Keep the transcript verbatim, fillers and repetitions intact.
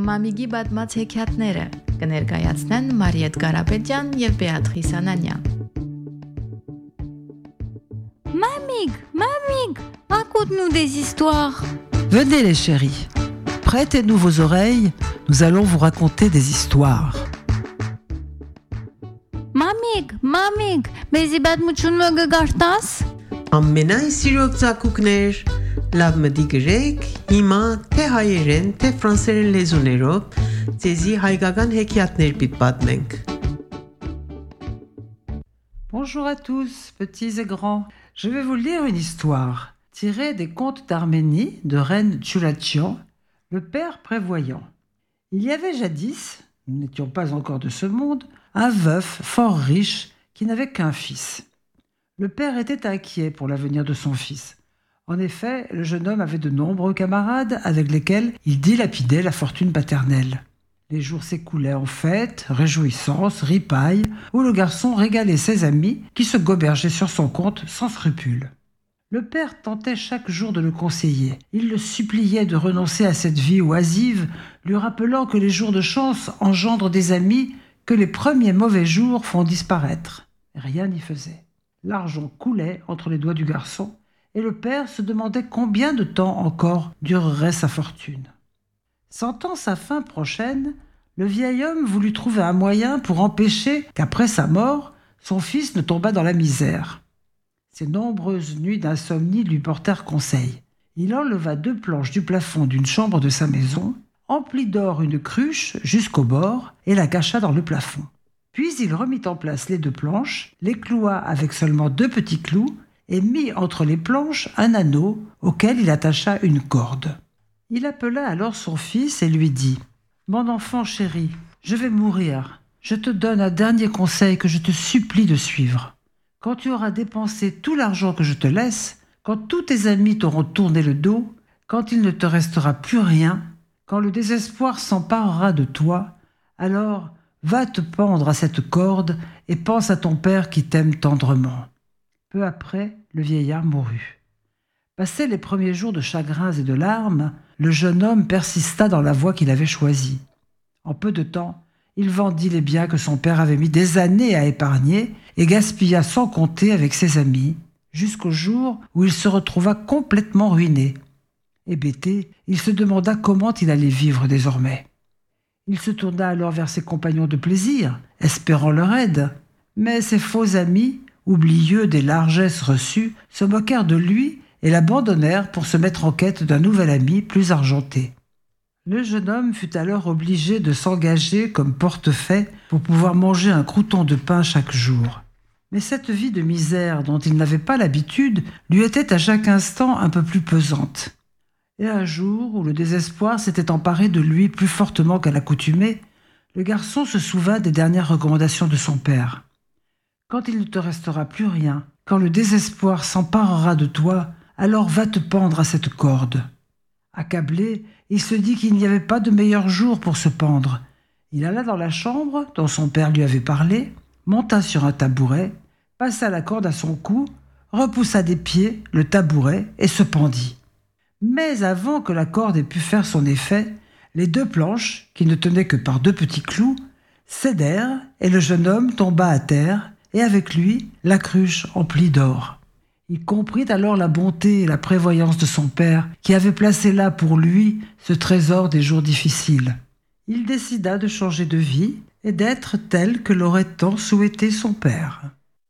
Մամիգի պատմած հեքիաթները կներկայացնեն Մարիետ Կարապետյան եւ Բեատրիս Անանյան։ Mamig, mamig, raconte-nous des histoires. Venez les chéris, prêtez-nous vos oreilles, nous allons vous raconter des histoires. Mamig, mamig, մեզի պատմությունը կգարտաս։ Ամենայն սիրող ծակուկներ, լավ մտի գրեք, հիմա թե հայերեն, թե ֆրանսերեն լեզուներով ձեզի հայկական հեքիաթներ պիտի պատմենք։ Bonjour à tous, petits et grands. Je vais vous lire une histoire tirée des contes d'Arménie de reine Tchoulachian, le père prévoyant. Il y avait jadis, nous n'étions pas encore de ce monde, un veuf fort riche qui n'avait qu'un fils. Le père était inquiet pour l'avenir de son fils. En effet, le jeune homme avait de nombreux camarades avec lesquels il dilapidait la fortune paternelle. Les jours s'écoulaient en fêtes, réjouissances, ripailles, où le garçon régalait ses amis qui se gobergeaient sur son compte sans scrupule. Le père tentait chaque jour de le conseiller. Il le suppliait de renoncer à cette vie oisive, lui rappelant que les jours de chance engendrent des amis que les premiers mauvais jours font disparaître. Rien n'y faisait. L'argent coulait entre les doigts du garçon, et le père se demandait combien de temps encore durerait sa fortune. Sentant sa fin prochaine, le vieil homme voulut trouver un moyen pour empêcher qu'après sa mort, son fils ne tombât dans la misère. Ses nombreuses nuits d'insomnie lui portèrent conseil. Il enleva deux planches du plafond d'une chambre de sa maison, emplit d'or une cruche jusqu'au bord et la cacha dans le plafond. Puis il remit en place les deux planches, les cloua avec seulement deux petits clous et mit entre les planches un anneau auquel il attacha une corde. Il appela alors son fils et lui dit « Mon enfant chéri, je vais mourir. Je te donne un dernier conseil que je te supplie de suivre. Quand tu auras dépensé tout l'argent que je te laisse, quand tous tes amis t'auront tourné le dos, quand il ne te restera plus rien, quand le désespoir s'emparera de toi, alors va te pendre à cette corde et pense à ton père qui t'aime tendrement. » Peu après, le vieillard mourut. Passés les premiers jours de chagrins et de larmes, le jeune homme persista dans la voie qu'il avait choisie. En peu de temps, il vendit les biens que son père avait mis des années à épargner et gaspilla sans compter avec ses amis, jusqu'au jour où il se retrouva complètement ruiné. Hébété, il se demanda comment il allait vivre désormais. Il se tourna alors vers ses compagnons de plaisir, espérant leur aide. Mais ses faux amis, oublieux des largesses reçues, se moquèrent de lui et l'abandonnèrent pour se mettre en quête d'un nouvel ami plus argenté. Le jeune homme fut alors obligé de s'engager comme portefaix pour pouvoir manger un crouton de pain chaque jour. Mais cette vie de misère dont il n'avait pas l'habitude lui était à chaque instant un peu plus pesante. Et un jour, où le désespoir s'était emparé de lui plus fortement qu'à l'accoutumée, le garçon se souvint des dernières recommandations de son père. « Quand il ne te restera plus rien, quand le désespoir s'emparera de toi, alors va te pendre à cette corde. » Accablé, il se dit qu'il n'y avait pas de meilleur jour pour se pendre. Il alla dans la chambre dont son père lui avait parlé, monta sur un tabouret, passa la corde à son cou, repoussa des pieds le tabouret et se pendit. Mais avant que la corde ait pu faire son effet, les deux planches, qui ne tenaient que par deux petits clous, cédèrent et le jeune homme tomba à terre et avec lui la cruche emplie d'or. Il comprit alors la bonté et la prévoyance de son père qui avait placé là pour lui ce trésor des jours difficiles. Il décida de changer de vie et d'être tel que l'aurait tant souhaité son père.